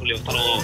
Julio. Hasta luego.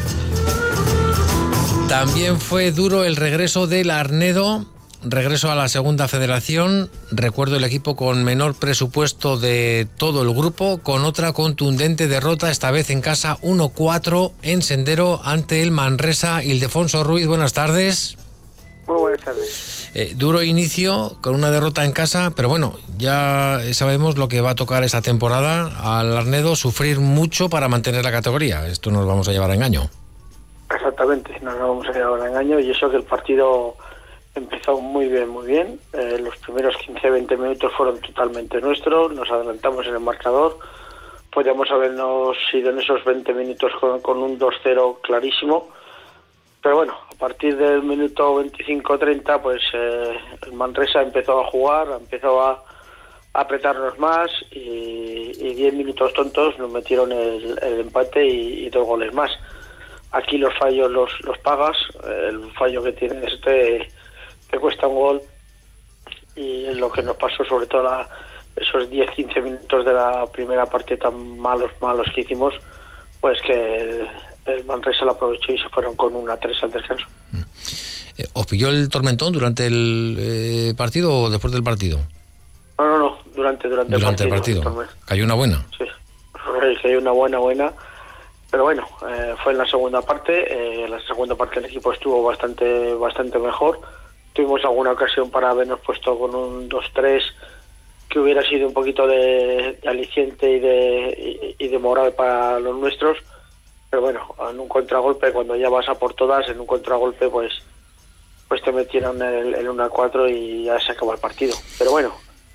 También fue duro el regreso del Arnedo, regreso a la segunda federación. Recuerdo el equipo con menor presupuesto de todo el grupo, con otra contundente derrota, esta vez en casa 1-4 en Sendero ante el Manresa. Ildefonso Ruiz, buenas tardes. Muy buenas tardes. Duro inicio con una derrota en casa, pero bueno, ya sabemos lo que va a tocar esta temporada al Arnedo, sufrir mucho para mantener la categoría. Esto nos vamos a llevar a engaño. Exactamente, nos vamos a llevar a engaño, y eso que el partido empezó muy bien. Los primeros 15-20 minutos fueron totalmente nuestros, nos adelantamos en el marcador, podíamos habernos ido en esos 20 minutos con un 2-0 clarísimo, pero bueno, a partir del minuto 25-30 pues el Manresa empezó a jugar, empezó a apretarnos más, y 10 minutos tontos nos metieron el empate y 2 goles más. Aquí los fallos los pagas, el fallo que tienes te cuesta un gol, y lo que nos pasó sobre todo esos 10-15 minutos de la primera parte tan malos que hicimos, pues que el Manresa lo aprovechó y se fueron con 1-3 al descanso. ¿Os pilló el tormentón durante el partido o después del partido? No, durante el partido. ¿Cayó una buena? Sí, cayó una buena. Pero bueno, fue en la segunda parte. En la segunda parte el equipo estuvo bastante mejor. Tuvimos alguna ocasión para habernos puesto con un 2-3 que hubiera sido un poquito de aliciente y de moral para los nuestros. Pero bueno, en un contragolpe, cuando ya vas a por todas, en un contragolpe pues te metieron el 1-4 y ya se acabó el partido. Pero bueno,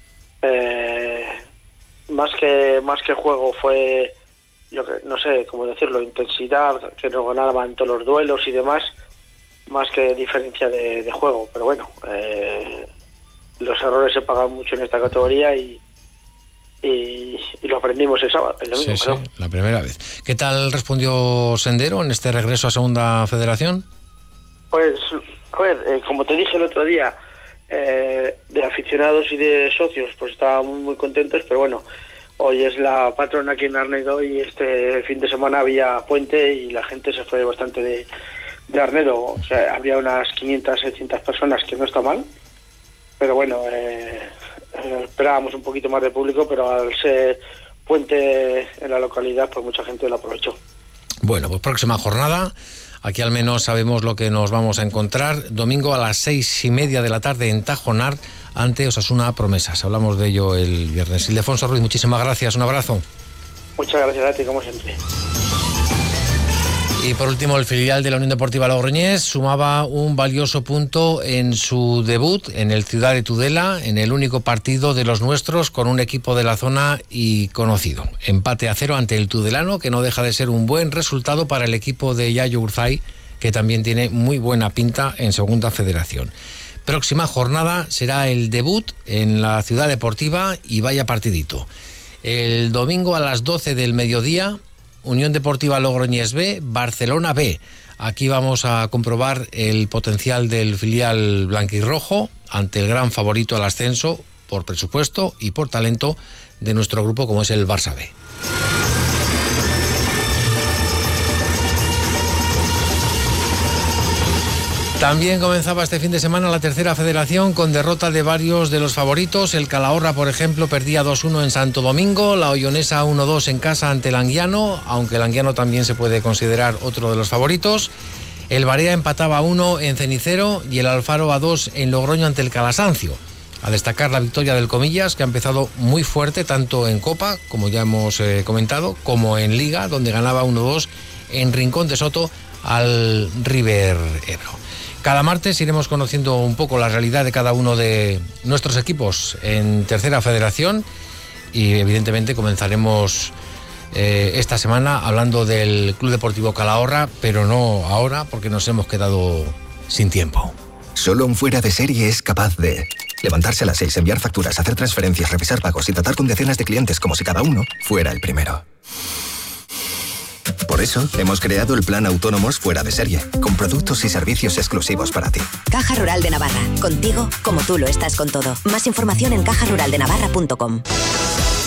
más que juego fue, yo no sé cómo decirlo, intensidad, que nos ganaban todos los duelos y demás, más que diferencia de juego. Pero bueno, los errores se pagan mucho en esta categoría y lo aprendimos el sábado, el domingo. Sí, la primera vez. ¿Qué tal respondió Sendero en este regreso a segunda federación? Pues, a ver, como te dije el otro día, de aficionados y de socios, pues estábamos muy contentos, pero bueno, hoy es la patrona aquí en Arnedo y este fin de semana había puente y la gente se fue bastante de Arnedo. O sea, había unas 500, 600 personas, que no está mal, pero bueno, esperábamos un poquito más de público, pero al ser puente en la localidad, pues mucha gente lo aprovechó. Bueno, pues próxima jornada. Aquí al menos sabemos lo que nos vamos a encontrar. Domingo a las 6:30 de la tarde en Tajonar ante Osasuna Promesas. Hablamos de ello el viernes. Ildefonso Ruiz, muchísimas gracias. Un abrazo. Muchas gracias a ti, como siempre. Y por último, el filial de la Unión Deportiva Logroñés sumaba un valioso punto en su debut en el Ciudad de Tudela, en el único partido de los nuestros con un equipo de la zona y conocido. Empate a 0 ante el tudelano, que no deja de ser un buen resultado para el equipo de Yayo Urzay, que también tiene muy buena pinta en Segunda Federación. Próxima jornada será el debut en la Ciudad Deportiva y vaya partidito. El domingo a las 12 del mediodía, Unión Deportiva Logroñés B, Barcelona B. Aquí vamos a comprobar el potencial del filial blanquirrojo ante el gran favorito al ascenso por presupuesto y por talento de nuestro grupo, como es el Barça B. También comenzaba este fin de semana la tercera federación con derrota de varios de los favoritos. El Calahorra, por ejemplo, perdía 2-1 en Santo Domingo, la Ollonesa 1-2 en casa ante el Anguiano, aunque el Anguiano también se puede considerar otro de los favoritos. El Barea empataba 1 en Cenicero y el Alfaro 2 en Logroño ante el Calasancio. A destacar la victoria del Comillas, que ha empezado muy fuerte tanto en Copa, como ya hemos comentado, como en Liga, donde ganaba 1-2 en Rincón de Soto al River Ebro. Cada martes iremos conociendo un poco la realidad de cada uno de nuestros equipos en Tercera Federación y evidentemente comenzaremos esta semana hablando del Club Deportivo Calahorra, pero no ahora porque nos hemos quedado sin tiempo. Solo un fuera de serie es capaz de levantarse a las 6, enviar facturas, hacer transferencias, revisar pagos y tratar con decenas de clientes como si cada uno fuera el primero. Por eso, hemos creado el Plan Autónomos Fuera de Serie, con productos y servicios exclusivos para ti. Caja Rural de Navarra. Contigo, como tú lo estás con todo. Más información en cajaruraldenavarra.com.